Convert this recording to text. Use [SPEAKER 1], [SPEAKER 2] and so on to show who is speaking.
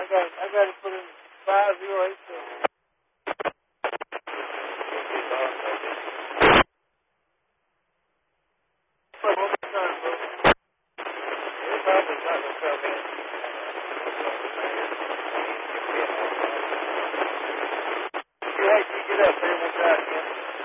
[SPEAKER 1] I got to put in 5087. One more time, bro.
[SPEAKER 2] They're probably not going to come in.
[SPEAKER 1] Hey, can you get up there one time again?